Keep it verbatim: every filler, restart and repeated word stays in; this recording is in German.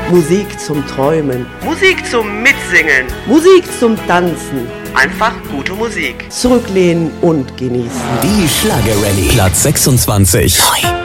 Musik zum Träumen. Musik zum Mitsingen. Musik zum Tanzen. Einfach gute Musik. Zurücklehnen und genießen. Die Schlagerrallye. Platz sechsundzwanzig. Neu.